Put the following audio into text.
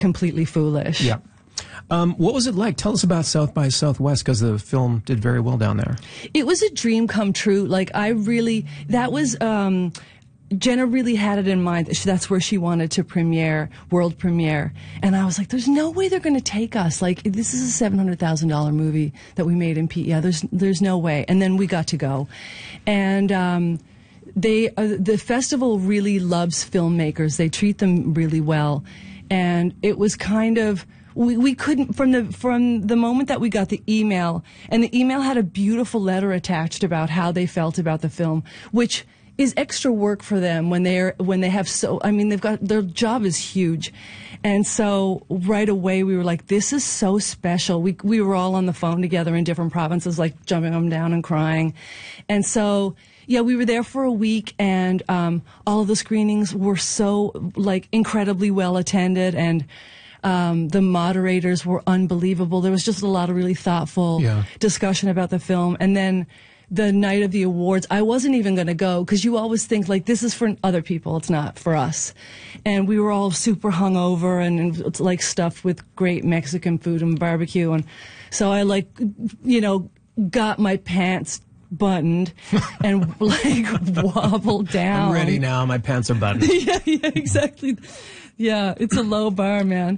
completely foolish. Yeah. What was it like? Tell us about South by Southwest, because the film did very well down there. It was a dream come true. Like, Jenna really had it in mind. That's where she wanted to world premiere. And I was like, there's no way they're going to take us. Like, this is a $700,000 movie that we made in PEI. There's no way. And then we got to go. And, the festival really loves filmmakers. They treat them really well. And it was kind of, we couldn't, from the moment that we got the email, and the email had a beautiful letter attached about how they felt about the film, which is extra work for them when they have their job is huge. And so right away we were like, this is so special. We were all on the phone together in different provinces, like jumping up and down and crying. And so, yeah, we were there for a week, and all of the screenings were so, like, incredibly well attended, and the moderators were unbelievable. There was just a lot of really thoughtful discussion about the film. And then the night of the awards, I wasn't even going to go, because you always think, like, this is for other people, it's not for us. And we were all super hungover and it's like stuffed with great Mexican food and barbecue. And so I, like, got my pants buttoned and, like, wobbled down. I'm ready now. My pants are buttoned. yeah, exactly. Yeah, it's a low bar, man.